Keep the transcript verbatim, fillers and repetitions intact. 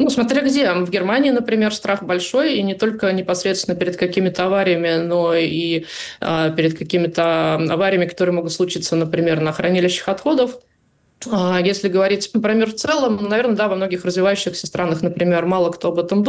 Ну, смотря где. В Германии, например, страх большой, и не только непосредственно перед какими-то авариями, но и а, перед какими-то авариями, которые могут случиться, например, на хранилищах отходов. А, Если говорить про мир в целом, наверное, да, во многих развивающихся странах, например, мало кто об этом думает.